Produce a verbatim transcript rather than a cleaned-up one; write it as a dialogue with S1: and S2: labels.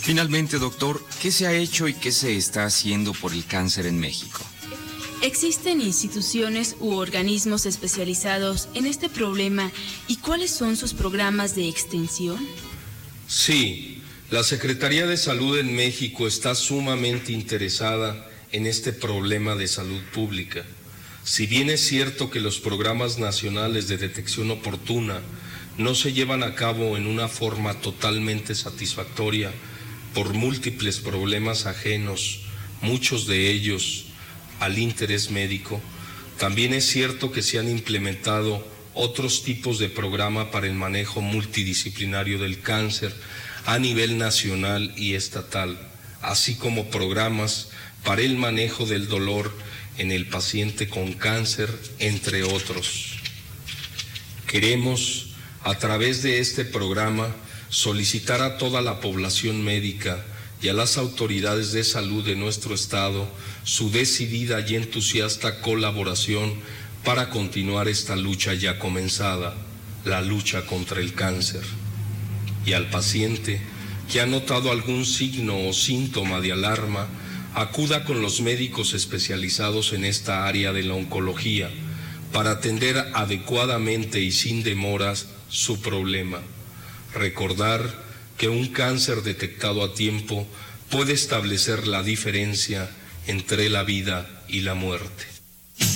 S1: Finalmente, doctor, ¿qué se ha hecho y qué se está haciendo por el cáncer en México?
S2: ¿Existen instituciones u organismos especializados en este problema y cuáles son sus programas de extensión?
S3: Sí, la Secretaría de Salud en México está sumamente interesada en este problema de salud pública. Si bien es cierto que los programas nacionales de detección oportuna no se llevan a cabo en una forma totalmente satisfactoria por múltiples problemas ajenos, muchos de ellos al interés médico, también es cierto que se han implementado otros tipos de programa para el manejo multidisciplinario del cáncer a nivel nacional y estatal, así como programas para el manejo del dolor en el paciente con cáncer, entre otros. Queremos, a través de este programa, solicitar a toda la población médica y a las autoridades de salud de nuestro estado su decidida y entusiasta colaboración para continuar esta lucha ya comenzada, la lucha contra el cáncer. Y al paciente que ha notado algún signo o síntoma de alarma, acuda con los médicos especializados en esta área de la oncología para atender adecuadamente y sin demoras su problema. Recordar que un cáncer detectado a tiempo puede establecer la diferencia entre la vida y la muerte.